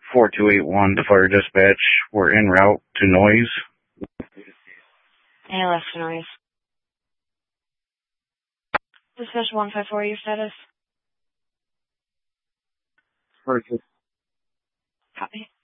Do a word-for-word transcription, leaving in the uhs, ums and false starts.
four two eight one to fire dispatch. We're en route to Noise. A L S to Noise. Dispatch one five four, your status? Perfect. Copy.